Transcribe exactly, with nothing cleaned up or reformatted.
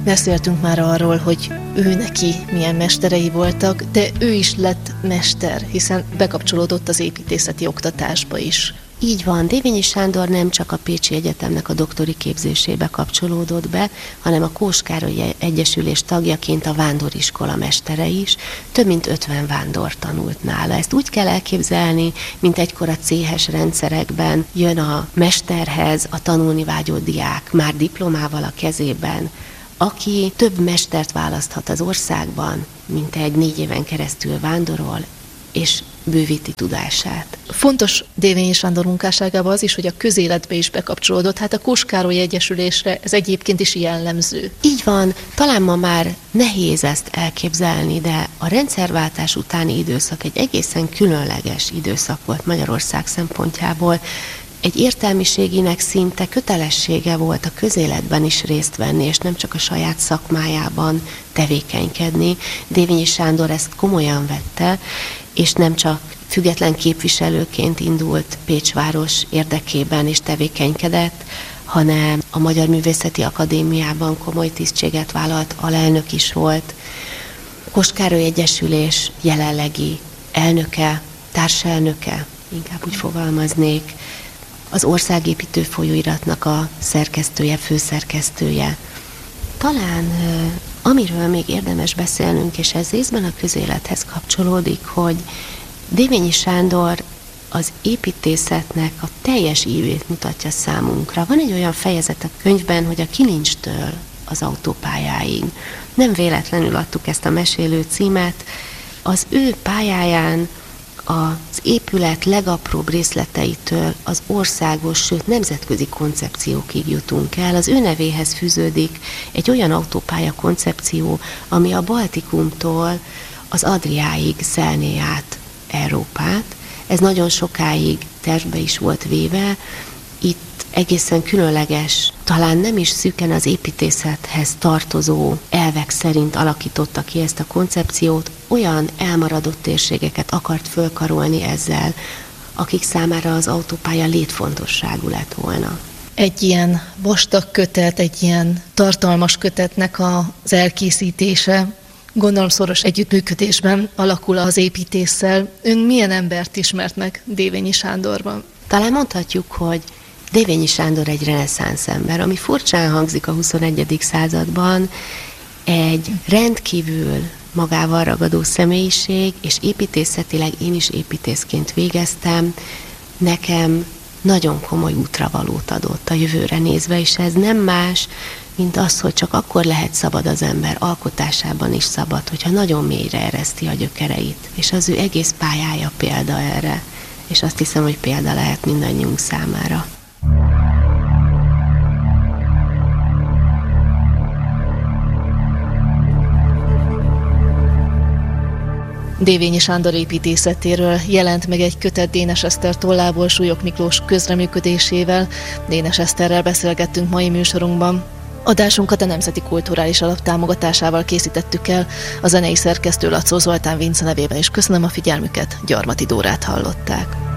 Beszéltünk már arról, hogy ő neki milyen mesterei voltak, de ő is lett mester, hiszen bekapcsolódott az építészeti oktatásba is. Így van, Dévényi Sándor nem csak a Pécsi Egyetemnek a doktori képzésébe kapcsolódott be, hanem a Kós Károly Egyesülés tagjaként a vándoriskola mestere is. Több mint ötven vándor tanult nála. Ezt úgy kell elképzelni, mint egykor a céhes rendszerekben jön a mesterhez a tanulni vágyó diák, már diplomával a kezében, aki több mestert választhat az országban, mint egy négy éven keresztül vándorol, és bővíti tudását. Fontos Dévényi Sándor munkásságában az is, hogy a közéletbe is bekapcsolódott. Hát a Kós Károly Egyesülésre ez egyébként is jellemző. Így van, talán ma már nehéz ezt elképzelni, de a rendszerváltás utáni időszak egy egészen különleges időszak volt Magyarország szempontjából. Egy értelmiséginek szinte kötelessége volt a közéletben is részt venni, és nem csak a saját szakmájában tevékenykedni. Dévényi Sándor ezt komolyan vette, és nem csak független képviselőként indult Pécs város érdekében és tevékenykedett, hanem a Magyar Művészeti Akadémiában komoly tisztséget vállalt, alelnök is volt. Kós Károly Egyesülés jelenlegi elnöke, társelnöke, inkább úgy fogalmaznék, az Országépítő folyóiratnak a szerkesztője, főszerkesztője. Talán amiről még érdemes beszélnünk, és ez részben a közélethez kapcsolódik, hogy Dévényi Sándor az építészetnek a teljes ívét mutatja számunkra. Van egy olyan fejezet a könyvben, hogy a kilincstől az autópályáig. Nem véletlenül adtuk ezt a mesélő címet. Az ő pályáján az épület legapróbb részleteitől az országos, sőt nemzetközi koncepciókig jutunk el. Az ő nevéhez fűződik egy olyan autópálya koncepció, ami a Baltikumtól az Adriáig szelné át Európát. Ez nagyon sokáig tervbe is volt véve. Itt egészen különleges, talán nem is szűken az építészethez tartozó elvek szerint alakította ki ezt a koncepciót, olyan elmaradott térségeket akart fölkarolni ezzel, akik számára az autópálya létfontosságú lett volna. Egy ilyen vastag kötet, egy ilyen tartalmas kötetnek az elkészítése, gondolom szoros együttműködésben alakul az építéssel. Ön milyen embert ismert meg Dévényi Sándorban? Talán mondhatjuk, hogy Dévényi Sándor egy reneszánsz ember, ami furcsán hangzik a huszonegyedik században, egy rendkívül magával ragadó személyiség, és építészetileg én is építészként végeztem, nekem nagyon komoly útravalót adott a jövőre nézve, és ez nem más, mint az, hogy csak akkor lehet szabad az ember, alkotásában is szabad, hogyha nagyon mélyre ereszti a gyökereit, és az ő egész pályája példa erre, és azt hiszem, hogy példa lehet mindannyiunk számára. Dévényi Sándor építészetéről jelent meg egy kötet Dénes Eszter tollából Súlyog Miklós közreműködésével. Dénes Eszterrel beszélgettünk mai műsorunkban. Adásunkat a Nemzeti Kulturális Alap támogatásával készítettük el. A zenei szerkesztő Laczó Zoltán Vince nevében is köszönöm a figyelmüket, Gyarmati Dórát hallották.